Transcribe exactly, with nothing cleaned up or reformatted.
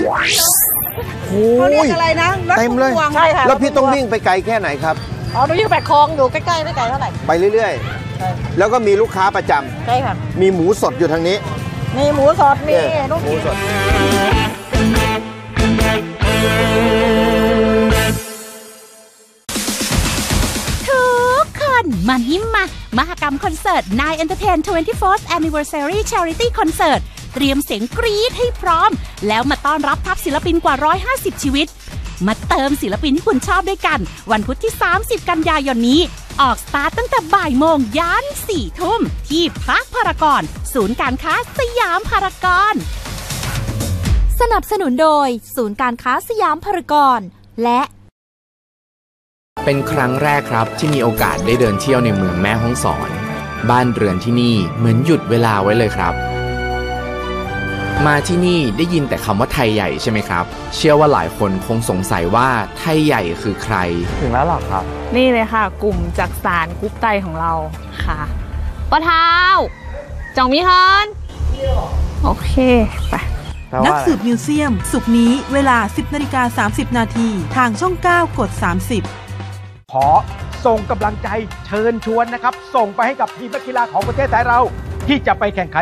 โอ้ยอะไรนะเต็มเลยใช่ค่ะแล้วพี่ต้องวิ่งไปไกลแค่ไหนครับอ๋อหนูอยู่แปดคลองอยู่ใกล้ๆไม่ไกลเท่าไหร่ไปเรื่อยๆแล้วก็มีลูกค้าประจำใช่ค่ะมีหมูสดอยู่ทางนี้มีหมูสดมีลูกหมูสดมาหิมมามหกรรมคอนเสิร์ต ไนน์ Entertain ทเวนตี้โฟร์ Anniversary Charity Concert เตรียมเสียงกรี๊ดให้พร้อมแล้วมาต้อนรับทัพศิลปินกว่าหนึ่งร้อยห้าสิบชีวิตมาเติมศิลปินที่คุณชอบด้วยกันวันพุธที่สามสิบกันยายนนี้ออกสตาร์ตตั้งแต่บ่ายโมงยันสี่ทุ่มที่พาร์คพารากอนศูนย์การค้าสยามพารากอนสนับสนุนโดยศูนย์การค้าสยามพารากอนและเป็นครั้งแรกครับที่มีโอกาสได้เดินเที่ยวในเมืองแม่ฮ่องสอนบ้านเรือนที่นี่เหมือนหยุดเวลาไว้เลยครับมาที่นี่ได้ยินแต่คำว่าไทยใหญ่ใช่ไหมครับเชื่อว่าหลายคนคงสงสัยว่าไทยใหญ่คือใครถึงแล้วหรอครับนี่เลยค่ะกลุ่มจักสานกรุ๊ปไตของเราค่ะปะเท้าจ่องมิเฮินโอเคไปนักสืบมิวเซียมศุกร์นี้เวลา สิบนาฬิกาสามสิบนาทีทางช่องเก้ากดสามสิบขอส่งกำลังใจเชิญชวนนะครับส่งไปให้กับทีมนักกีฬาของประเทศไทยเราที่จะไปแข่งขัน